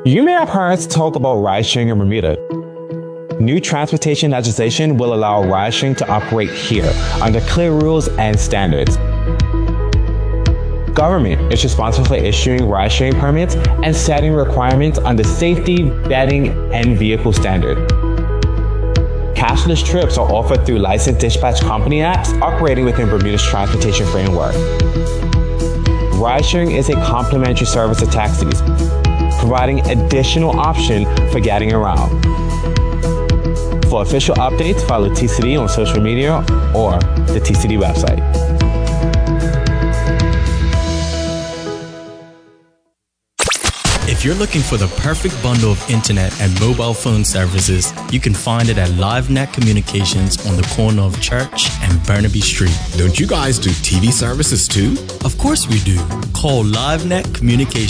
You may have heard talk about ride-sharing in Bermuda. New transportation legislation will allow ride-sharing to operate here under clear rules and standards. Government is responsible for issuing ride-sharing permits and setting requirements under safety, vetting, and vehicle standard. Cashless trips are offered through licensed dispatch company apps operating within Bermuda's transportation framework. Ride-sharing is a complementary service to taxis, providing additional option for getting around. For official updates, follow TCD on social media or the TCD website. If you're looking for the perfect bundle of internet and mobile phone services, you can find it at LiveNet Communications on the corner of Church and Burnaby Street. Don't you guys do TV services too? Of course we do. Call LiveNet Communications